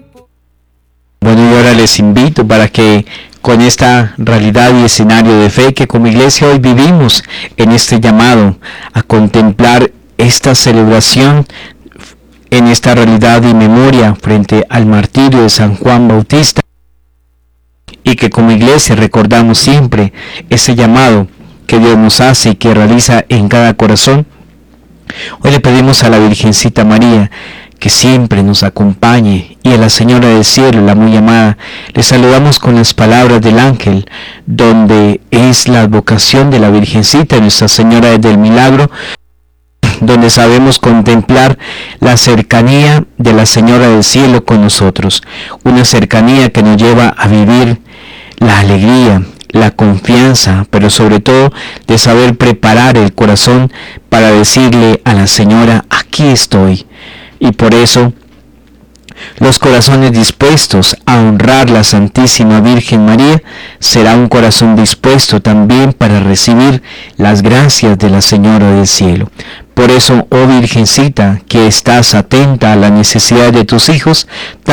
Bueno, y ahora les invito para que con esta realidad y escenario de fe que como iglesia hoy vivimos en este llamado a contemplar esta celebración en esta realidad y memoria frente al martirio de San Juan Bautista, y que como iglesia recordamos siempre ese llamado que Dios nos hace y que realiza en cada corazón. Hoy le pedimos a la Virgencita María que siempre nos acompañe, y a la Señora del Cielo, la muy amada, le saludamos con las palabras del ángel, donde es la advocación de la Virgencita, Nuestra Señora del Milagro, donde sabemos contemplar la cercanía de la Señora del Cielo con nosotros, una cercanía que nos lleva a vivir la alegría, la confianza, pero sobre todo de saber preparar el corazón para decirle a la Señora: aquí estoy. Y por eso los corazones dispuestos a honrar la Santísima Virgen María será un corazón dispuesto también para recibir las gracias de la Señora del Cielo. Por eso, oh Virgencita, que estás atenta a la necesidad de tus hijos,